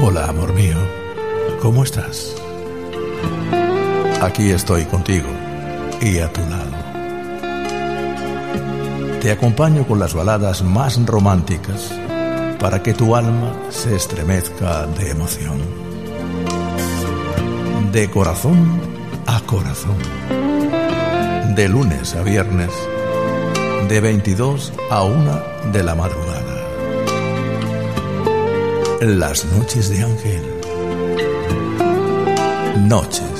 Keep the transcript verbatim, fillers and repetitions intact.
Hola, amor mío. ¿Cómo estás? Aquí estoy contigo y a tu lado. Te acompaño con las baladas más románticas para que tu alma se estremezca de emoción. De corazón a corazón. De lunes a viernes, de veintidós a una de la madrugada. Las noches de Ángel. Noches